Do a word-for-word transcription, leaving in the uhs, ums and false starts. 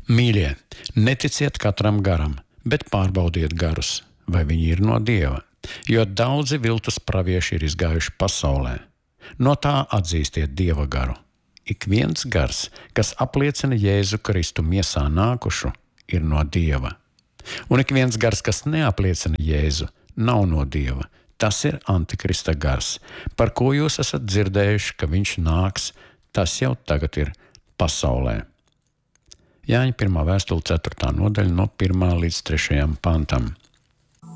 Mīļie, neticiet katram garam, bet pārbaudiet garus, vai viņi ir no Dieva, jo daudzi viltus pravieši ir izgājuši pasaulē. No tā atzīstiet Dieva garu. Ik viens gars, kas apliecina Jēzu Kristu miesā nākušu, ir no Dieva. Un ik viens gars, kas neapliecina Jēzu, nav no Dieva. Tas ir antikrista gars, par ko jūs esat dzirdējuši, ka viņš nāks, tas jau tagad ir pasaulē. Jāņa pirmā vēstule ceturtā nodaļa no pirmā līdz trešajam pantam.